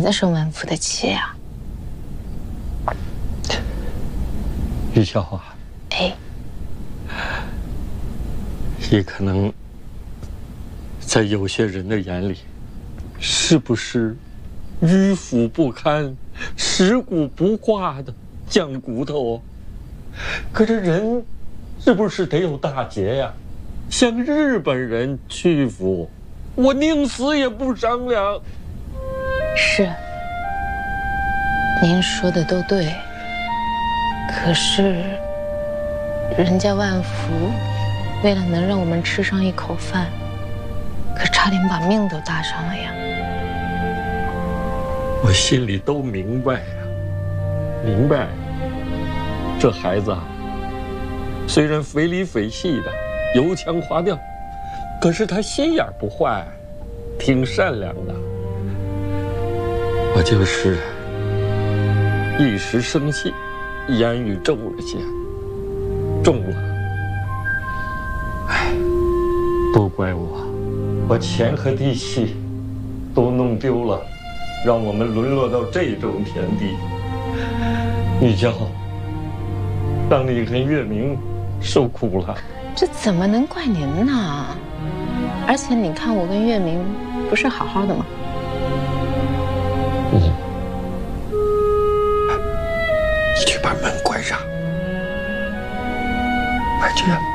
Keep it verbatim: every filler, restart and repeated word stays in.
子生万福的气呀。 玉娇啊， 哎， 也可能在有些人的眼里，是不是迂腐不堪、蚀骨不化的酱骨头？可这人是不是得有大节呀？向日本人屈服，我宁死也不商量。 是，您说的都对。可是，人家万福为了能让我们吃上一口饭，可差点把命都搭上了呀。 我心里都明白呀，明白。这孩子啊，虽然肥里肥气的，油腔滑调，可是他心眼不坏，挺善良的。我就是一时生气，言语重了些，重了。哎，都怪我，我钱和地气都弄丢了，让我们沦落到这种田地。玉娇，让你跟月明受苦了。 这怎么能怪您呢？而且你看，我跟月明不是好好的吗？ 嗯，你去把门关上，快去。